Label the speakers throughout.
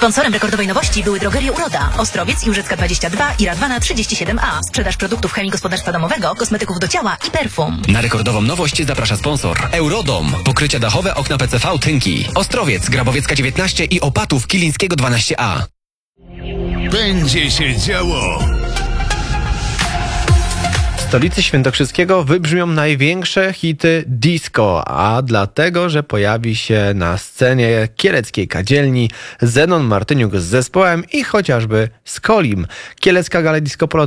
Speaker 1: Sponsorem rekordowej nowości były drogerie Uroda, Ostrowiec, Jórzecka 22 i Radwana 37A. Sprzedaż produktów chemii gospodarstwa domowego, kosmetyków do ciała i perfum.
Speaker 2: Na rekordową nowość zaprasza sponsor. Eurodom. Pokrycia dachowe, okna PCV, tynki. Ostrowiec, Grabowiecka 19 i Opatów, Kilińskiego 12A.
Speaker 3: Będzie się działo.
Speaker 4: W stolicy świętokrzyskiego wybrzmią największe hity disco, a dlatego, że pojawi się na scenie kieleckiej kadzielni Zenon Martyniuk z zespołem i chociażby Skolim. Kielecka Gala Disco Polo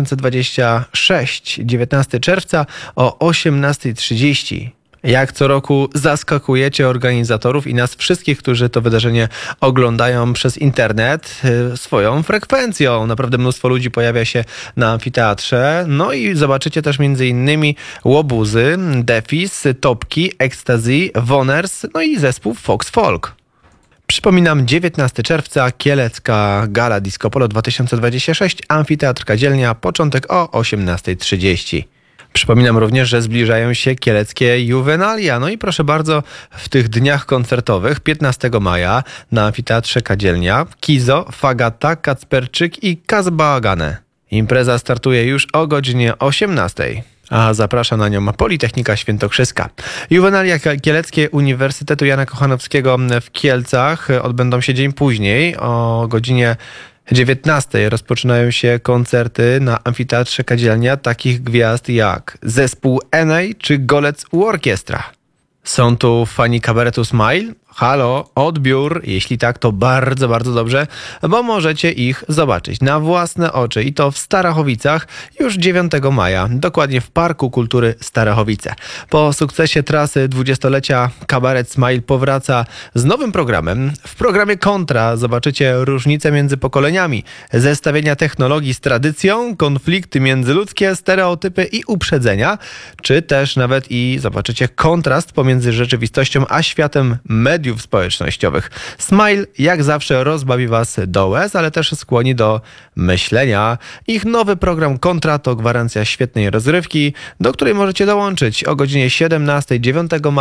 Speaker 4: 2026, 19 czerwca o 18:30. Jak co roku zaskakujecie organizatorów i nas wszystkich, którzy to wydarzenie oglądają przez internet, swoją frekwencją. Naprawdę mnóstwo ludzi pojawia się na amfiteatrze. No i zobaczycie też m.in. Łobuzy, Defis, Topki, Ecstasy, Woners, no i zespół Fox Folk. Przypominam, 19 czerwca, Kielecka Gala Disco Polo 2026, Amfiteatr Kadzielnia, początek o 18:30. Przypominam również, że zbliżają się kieleckie juwenalia. No i proszę bardzo, w tych dniach koncertowych 15 maja na Amfiteatrze Kadzielnia Kizo, Fagata, Kacperczyk i Kazbałagane. Impreza startuje już o godzinie 18:00. A zaprasza na nią Politechnika Świętokrzyska. Juwenalia kieleckie Uniwersytetu Jana Kochanowskiego w Kielcach odbędą się dzień później. O godzinie 19:00 rozpoczynają się koncerty na Amfiteatrze Kadzielnia takich gwiazd jak zespół Enei czy Golec Orkiestra. Są tu fani kabaretu Smile? Halo, odbiór. Jeśli tak, to bardzo, bardzo dobrze, bo możecie ich zobaczyć na własne oczy i to w Starachowicach już 9 maja, dokładnie w Parku Kultury Starachowice. Po sukcesie trasy 20-lecia kabaret Smile powraca z nowym programem. W programie Kontra zobaczycie różnice między pokoleniami, zestawienia technologii z tradycją, konflikty międzyludzkie, stereotypy i uprzedzenia, czy też nawet i zobaczycie kontrast pomiędzy rzeczywistością a światem mediów społecznościowych. Smile jak zawsze rozbawi was do łez, ale też skłoni do myślenia. Ich nowy program Kontra to gwarancja świetnej rozrywki, do której możecie dołączyć o godzinie 17, 9 maja.